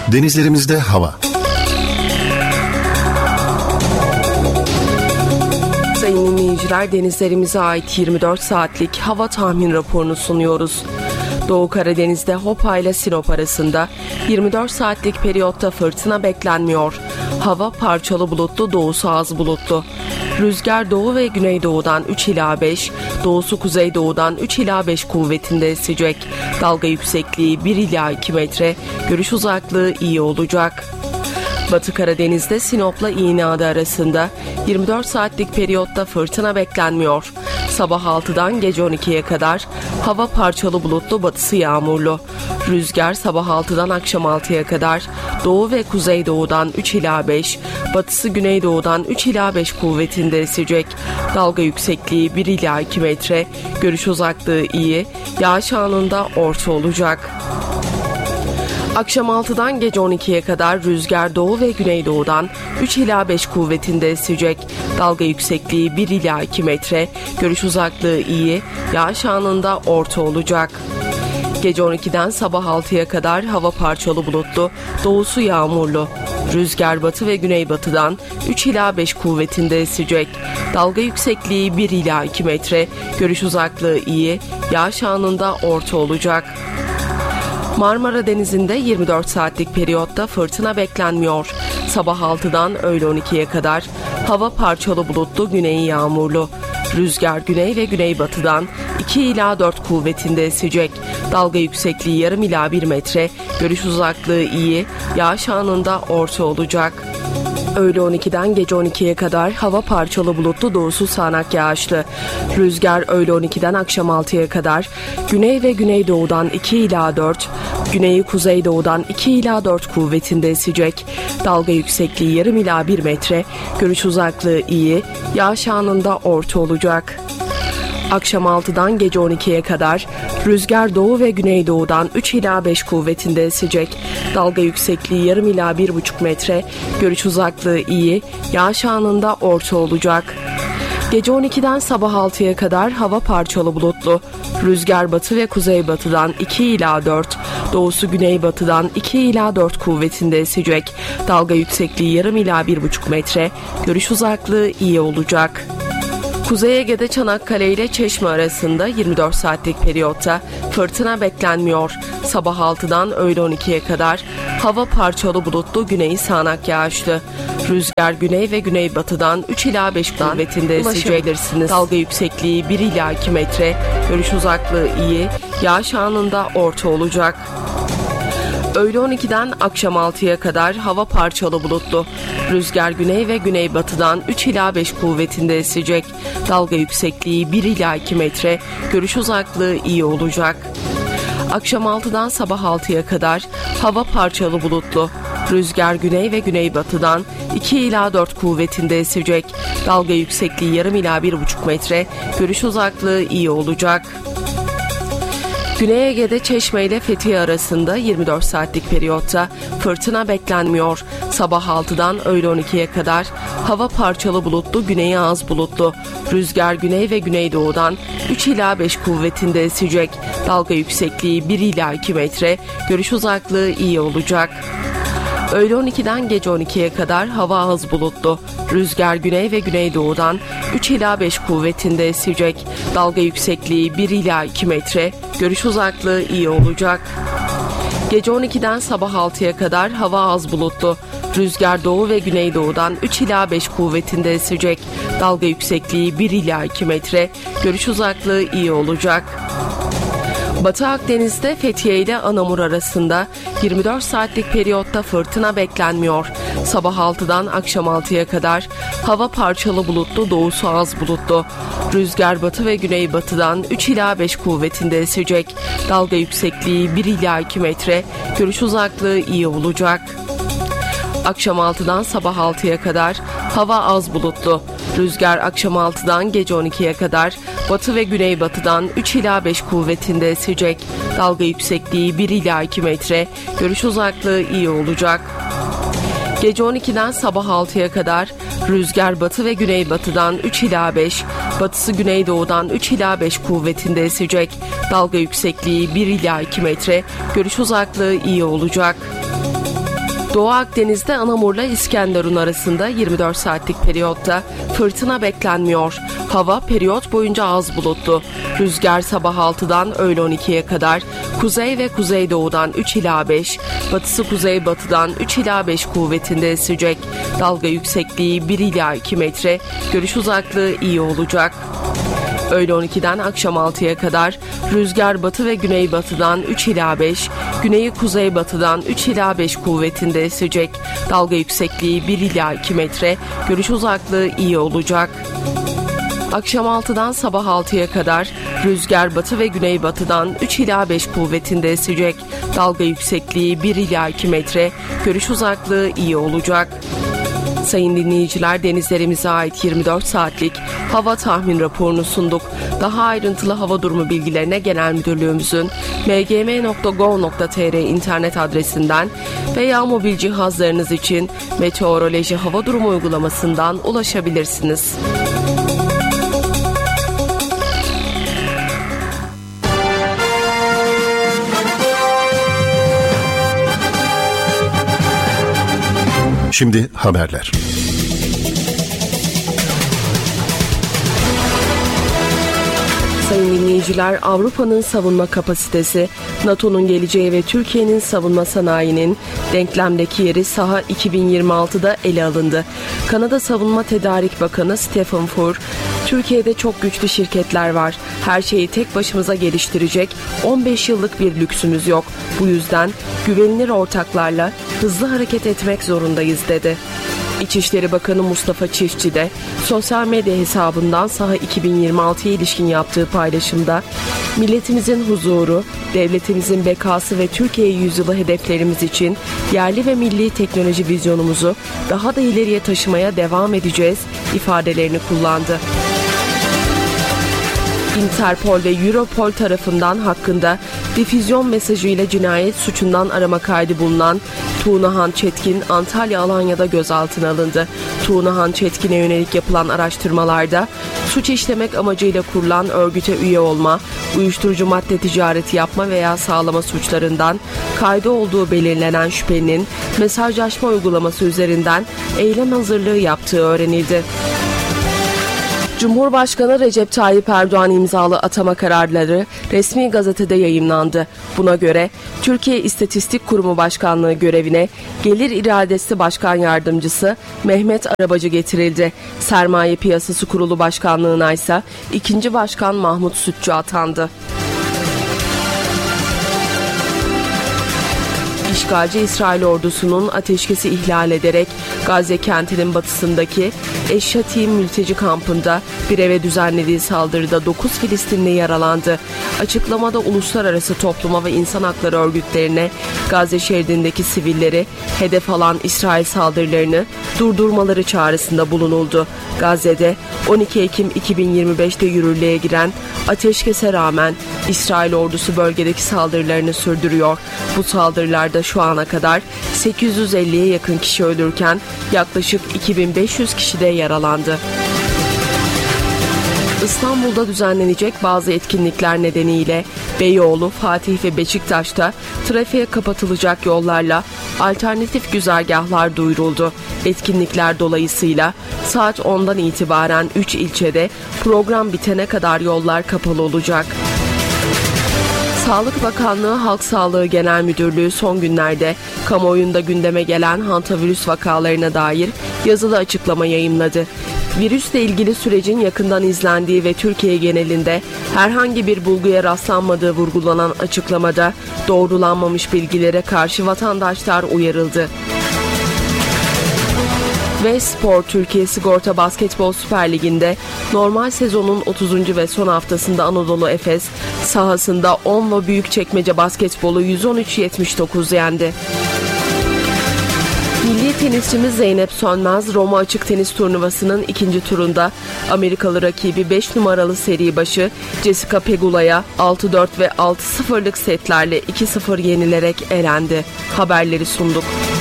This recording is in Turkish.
Denizlerimizde hava. Sayın dinleyiciler, denizlerimize ait 24 saatlik hava tahmin raporunu sunuyoruz. Doğu Karadeniz'de Hopa ile Sinop arasında 24 saatlik periyotta fırtına beklenmiyor. Hava parçalı bulutlu, doğusu az bulutlu. Rüzgar doğu ve güneydoğudan 3 ila 5, doğusu kuzeydoğudan 3 ila 5 kuvvetinde esecek. Dalga yüksekliği 1 ila 2 metre, görüş uzaklığı iyi olacak. Batı Karadeniz'de Sinop'la İğneada arasında 24 saatlik periyotta fırtına beklenmiyor. Sabah 6'dan gece 12'ye kadar hava parçalı bulutlu, batısı yağmurlu. Rüzgar sabah 6'dan akşam 6'ya kadar doğu ve kuzeydoğudan 3 ila 5, batısı güneydoğudan 3 ila 5 kuvvetinde esecek. Dalga yüksekliği 1 ila 2 metre, görüş uzaklığı iyi, yağış anında orta olacak. Akşam 6'dan gece 12'ye kadar rüzgar doğu ve güneydoğudan 3 ila 5 kuvvetinde esecek. Dalga yüksekliği 1 ila 2 metre, görüş uzaklığı iyi, yağış anında orta olacak. Gece 12'den sabah 6'ya kadar hava parçalı bulutlu, doğusu yağmurlu. Rüzgar batı ve güneybatıdan 3 ila 5 kuvvetinde esecek. Dalga yüksekliği 1 ila 2 metre, görüş uzaklığı iyi, yağış anında orta olacak. Marmara Denizi'nde 24 saatlik periyotta fırtına beklenmiyor. Sabah 6'dan öğle 12'ye kadar hava parçalı bulutlu, güneyi yağmurlu. Rüzgar güney ve güneybatıdan 2 ila 4 kuvvetinde esecek. Dalga yüksekliği yarım ila 1 metre, görüş uzaklığı iyi, yağış anında orta olacak. Öğle 12'den gece 12'ye kadar hava parçalı bulutlu, doğusu sağanak yağışlı. Rüzgar öğle 12'den akşam 6'ya kadar güney ve güneydoğudan 2 ila 4, güneyi kuzeydoğudan 2 ila 4 kuvvetinde esecek. Dalga yüksekliği yarım ila 1 metre, görüş uzaklığı iyi, yağış anında orta olacak. Akşam 6'dan gece 12'ye kadar rüzgar doğu ve güneydoğudan 3 ila 5 kuvvetinde esecek. Dalga yüksekliği yarım ila 1,5 metre, görüş uzaklığı iyi, yağış anında orta olacak. Gece 12'den sabah 6'ya kadar hava parçalı bulutlu. Rüzgar batı ve kuzeybatıdan 2 ila 4, doğusu güneybatıdan 2 ila 4 kuvvetinde esecek. Dalga yüksekliği yarım ila 1,5 metre, görüş uzaklığı iyi olacak. Kuzey Ege'de Çanakkale ile Çeşme arasında 24 saatlik periyotta fırtına beklenmiyor. Sabah 6'dan öğle 12'ye kadar hava parçalı bulutlu, güneyi sağanak yağışlı. Rüzgar güney ve güneybatıdan 3 ila 5 kuvvetinde esecek. Dalga yüksekliği 1 ila 2 metre, görüş uzaklığı iyi, yağış anında orta olacak. Öğle 12'den akşam 6'ya kadar hava parçalı bulutlu. Rüzgar güney ve güneybatıdan 3 ila 5 kuvvetinde esecek. Dalga yüksekliği 1 ila 2 metre, görüş uzaklığı iyi olacak. Akşam 6'dan sabah 6'ya kadar hava parçalı bulutlu. Rüzgar güney ve güneybatıdan 2 ila 4 kuvvetinde esecek. Dalga yüksekliği yarım ila 1,5 metre, görüş uzaklığı iyi olacak. Güney Ege'de Çeşme ile Fethiye arasında 24 saatlik periyotta fırtına beklenmiyor. Sabah 6'dan öğle 12'ye kadar hava parçalı bulutlu, güneyi az bulutlu. Rüzgar güney ve güneydoğudan 3 ila 5 kuvvetinde esecek. Dalga yüksekliği 1 ila 2 metre, görüş uzaklığı iyi olacak. Öğle 12'den gece 12'ye kadar hava az bulutlu. Rüzgar güney ve güneydoğudan 3 ila 5 kuvvetinde esecek. Dalga yüksekliği 1 ila 2 metre, görüş uzaklığı iyi olacak. Gece 12'den sabah 6'ya kadar hava az bulutlu. Rüzgar doğu ve güneydoğudan 3 ila 5 kuvvetinde esecek. Dalga yüksekliği 1 ila 2 metre, görüş uzaklığı iyi olacak. Batı Akdeniz'de Fethiye ile Anamur arasında 24 saatlik periyotta fırtına beklenmiyor. Sabah 6'dan akşam 6'ya kadar hava parçalı bulutlu, doğusu az bulutlu. Rüzgar batı ve güneybatıdan 3 ila 5 kuvvetinde esecek. Dalga yüksekliği 1 ila 2 metre, görüş uzaklığı iyi olacak. Akşam 6'dan sabah 6'ya kadar hava az bulutlu. Rüzgar akşam 6'dan gece 12'ye kadar batı ve güneybatıdan 3 ila 5 kuvvetinde esecek. Dalga yüksekliği 1 ila 2 metre, görüş uzaklığı iyi olacak. Gece 12'den sabah 6'ya kadar rüzgar batı ve güneybatıdan 3 ila 5, batısı güneydoğudan 3 ila 5 kuvvetinde esecek. Dalga yüksekliği 1 ila 2 metre, görüş uzaklığı iyi olacak. Doğu Akdeniz'de Anamur'la İskenderun arasında 24 saatlik periyotta fırtına beklenmiyor. Hava periyot boyunca az bulutlu. Rüzgar sabah 6'dan öğle 12'ye kadar kuzey ve kuzeydoğudan 3 ila 5, batısı kuzeybatıdan 3 ila 5 kuvvetinde esecek. Dalga yüksekliği 1 ila 2 metre, görüş uzaklığı iyi olacak. Öğle 12'den akşam 6'ya kadar rüzgar batı ve güneybatıdan 3 ila 5, güneyi kuzeybatıdan 3 ila 5 kuvvetinde esecek. Dalga yüksekliği 1 ila 2 metre, görüş uzaklığı iyi olacak. Akşam 6'dan sabah 6'ya kadar rüzgar batı ve güneybatıdan 3 ila 5 kuvvetinde esecek. Dalga yüksekliği 1 ila 2 metre, görüş uzaklığı iyi olacak. Sayın dinleyiciler, denizlerimize ait 24 saatlik hava tahmin raporunu sunduk. Daha ayrıntılı hava durumu bilgilerine Genel Müdürlüğümüzün mgm.gov.tr internet adresinden veya mobil cihazlarınız için meteoroloji hava durumu uygulamasından ulaşabilirsiniz. Şimdi haberler. Sayın dinleyiciler, Avrupa'nın savunma kapasitesi, NATO'nun geleceği ve Türkiye'nin savunma sanayinin denklemdeki yeri saha 2026'da ele alındı. Kanada Savunma Tedarik Bakanı Stephen Furr, Türkiye'de çok güçlü şirketler var. Her şeyi tek başımıza geliştirecek 15 yıllık bir lüksümüz yok. Bu yüzden güvenilir ortaklarla hızlı hareket etmek zorundayız dedi. İçişleri Bakanı Mustafa Çiftçi de sosyal medya hesabından saha 2026'ya ilişkin yaptığı paylaşımda milletimizin huzuru, devletimizin bekası ve Türkiye yüzyılı hedeflerimiz için yerli ve milli teknoloji vizyonumuzu daha da ileriye taşımaya devam edeceğiz ifadelerini kullandı. Interpol ve Europol tarafından hakkında difüzyon mesajıyla cinayet suçundan arama kaydı bulunan Tuğnahan Çetkin, Antalya Alanya'da gözaltına alındı. Tuğnahan Çetkin'e yönelik yapılan araştırmalarda suç işlemek amacıyla kurulan örgüte üye olma, uyuşturucu madde ticareti yapma veya sağlama suçlarından kaydı olduğu belirlenen şüphelinin mesajlaşma uygulaması üzerinden eylem hazırlığı yaptığı öğrenildi. Cumhurbaşkanı Recep Tayyip Erdoğan imzalı atama kararları resmi gazetede yayımlandı. Buna göre Türkiye İstatistik Kurumu Başkanlığı görevine Gelir İradesi Başkan Yardımcısı Mehmet Arabacı getirildi. Sermaye Piyasası Kurulu Başkanlığı'na ise 2. Başkan Mahmut Sütçü atandı. İşgalci İsrail ordusunun ateşkesi ihlal ederek Gazze kentinin batısındaki Eşşatim mülteci kampında bir eve düzenlediği saldırıda 9 Filistinli yaralandı. Açıklamada uluslararası topluma ve insan hakları örgütlerine Gazze şeridindeki sivilleri hedef alan İsrail saldırılarını durdurmaları çağrısında bulunuldu. Gazze'de 12 Ekim 2025'te yürürlüğe giren ateşkese rağmen İsrail ordusu bölgedeki saldırılarını sürdürüyor. Bu saldırılarda şu ana kadar 850'ye yakın kişi ölürken yaklaşık 2500 kişi de yaralandı. İstanbul'da düzenlenecek bazı etkinlikler nedeniyle Beyoğlu, Fatih ve Beşiktaş'ta trafiğe kapatılacak yollarla alternatif güzergahlar duyuruldu. Etkinlikler dolayısıyla saat 10'dan itibaren 3 ilçede program bitene kadar yollar kapalı olacak. Sağlık Bakanlığı Halk Sağlığı Genel Müdürlüğü son günlerde kamuoyunda gündeme gelen hantavirüs vakalarına dair yazılı açıklama yayımladı. Virüsle ilgili sürecin yakından izlendiği ve Türkiye genelinde herhangi bir bulguya rastlanmadığı vurgulanan açıklamada doğrulanmamış bilgilere karşı vatandaşlar uyarıldı. Ve Spor Türkiye Sigorta Basketbol Süper Ligi'nde normal sezonun 30. ve son haftasında Anadolu Efes sahasında Onva Büyükçekmece Basketbolu 113-79 yendi. Milli tenisçimiz Zeynep Sönmez, Roma Açık Tenis Turnuvası'nın ikinci turunda Amerikalı rakibi 5 numaralı seri başı Jessica Pegula'ya 6-4 ve 6-0'lık setlerle 2-0 yenilerek elendi. Haberleri sunduk.